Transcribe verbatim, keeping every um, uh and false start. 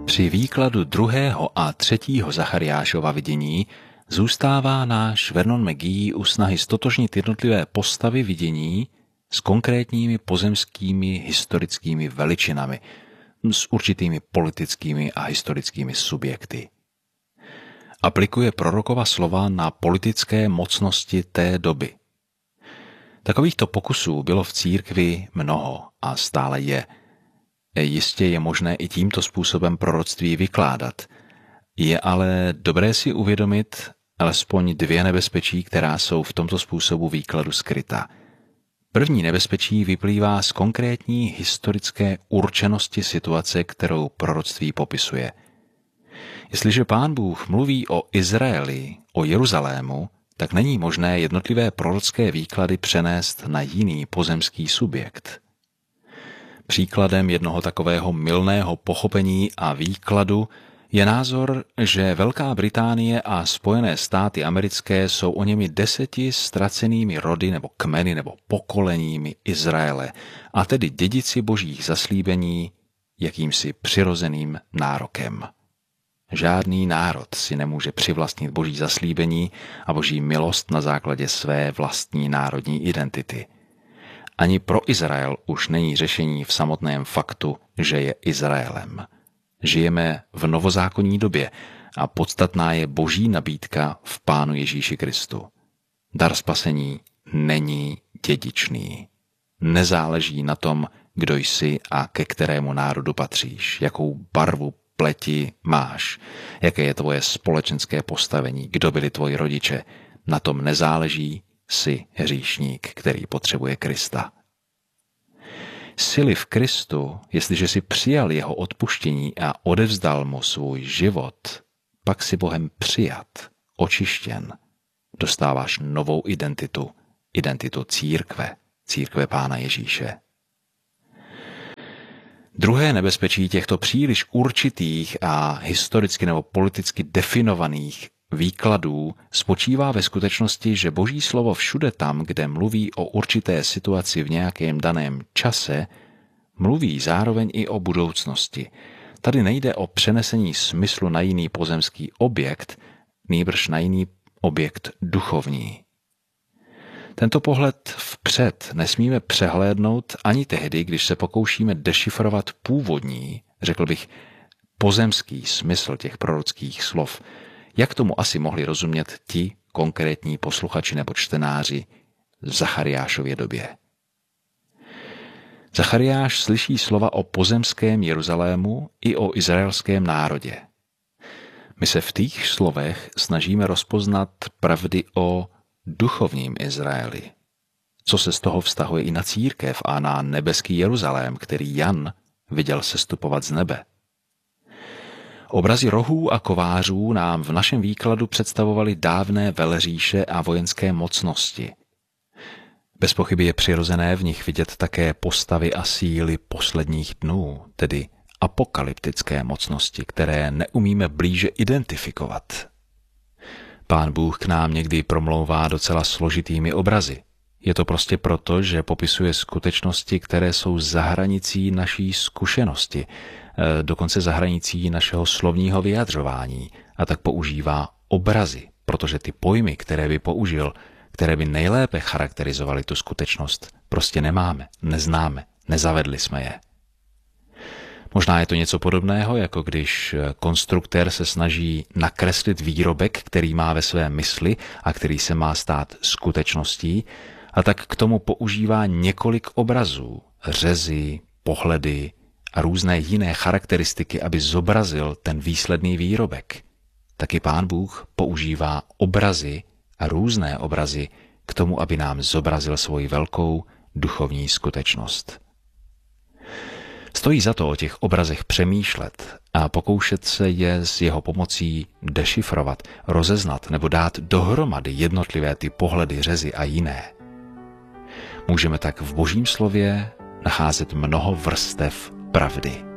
Při výkladu druhého a třetího Zachariášova vidění zůstává náš Vernon McGee u snahy stotožnit jednotlivé postavy vidění s konkrétními pozemskými historickými veličinami, s určitými politickými a historickými subjekty. Aplikuje prorokova slova na politické mocnosti té doby. Takovýchto pokusů bylo v církvi mnoho a stále je. Jistě je možné i tímto způsobem proroctví vykládat. Je ale dobré si uvědomit alespoň dvě nebezpečí, která jsou v tomto způsobu výkladu skryta. První nebezpečí vyplývá z konkrétní historické určenosti situace, kterou proroctví popisuje. Jestliže Pán Bůh mluví o Izraeli, o Jeruzalému, tak není možné jednotlivé prorocké výklady přenést na jiný pozemský subjekt. Příkladem jednoho takového mylného pochopení a výkladu je názor, že Velká Británie a Spojené státy americké jsou o němi deseti ztracenými rody nebo kmeny nebo pokoleními Izraele, a tedy dědici božích zaslíbení jakýmsi přirozeným nárokem. Žádný národ si nemůže přivlastnit boží zaslíbení a boží milost na základě své vlastní národní identity. Ani pro Izrael už není řešení v samotném faktu, že je Izraelem. Žijeme v novozákonní době a podstatná je boží nabídka v Pánu Ježíši Kristu. Dar spasení není dědičný. Nezáleží na tom, kdo jsi a ke kterému národu patříš, jakou barvu pleti máš, jaké je tvoje společenské postavení, kdo byli tvoji rodiče. Na tom nezáleží, jsi hříšník, který potřebuje Krista. Sily v Kristu, jestliže si přijal jeho odpuštění a odevzdal mu svůj život, pak si Bohem přijat, očištěn, dostáváš novou identitu, identitu církve, církve Pána Ježíše. Druhé nebezpečí těchto příliš určitých a historicky nebo politicky definovaných výkladů spočívá ve skutečnosti, že boží slovo všude tam, kde mluví o určité situaci v nějakém daném čase, mluví zároveň i o budoucnosti. Tady nejde o přenesení smyslu na jiný pozemský objekt, nýbrž na jiný objekt duchovní. Tento pohled vpřed nesmíme přehlédnout ani tehdy, když se pokoušíme dešifrovat původní, řekl bych, pozemský smysl těch prorockých slov, jak tomu asi mohli rozumět ti konkrétní posluchači nebo čtenáři v Zachariášově době. Zachariáš slyší slova o pozemském Jeruzalému i o izraelském národě. My se v těch slovech snažíme rozpoznat pravdy o duchovním Izraeli, co se z toho vztahuje i na církev a na nebeský Jeruzalém, který Jan viděl sestupovat z nebe. Obrazy rohů a kovářů nám v našem výkladu představovaly dávné velříše a vojenské mocnosti. Bez pochyby je přirozené v nich vidět také postavy a síly posledních dnů, tedy apokalyptické mocnosti, které neumíme blíže identifikovat. Pán Bůh k nám někdy promlouvá docela složitými obrazy. Je to prostě proto, že popisuje skutečnosti, které jsou za hranicí naší zkušenosti, dokonce za hranicí našeho slovního vyjadřování, a tak používá obrazy, protože ty pojmy, které by použil, které by nejlépe charakterizovaly tu skutečnost, prostě nemáme, neznáme, nezavedli jsme je. Možná je to něco podobného, jako když konstruktér se snaží nakreslit výrobek, který má ve své mysli a který se má stát skutečností, a tak k tomu používá několik obrazů, řezy, pohledy a různé jiné charakteristiky, aby zobrazil ten výsledný výrobek. Taky Pán Bůh používá obrazy a různé obrazy k tomu, aby nám zobrazil svoji velkou duchovní skutečnost. Stojí za to o těch obrazech přemýšlet a pokoušet se je s jeho pomocí dešifrovat, rozeznat nebo dát dohromady jednotlivé ty pohledy, řezy a jiné. Můžeme tak v Božím slově nacházet mnoho vrstev pravdy.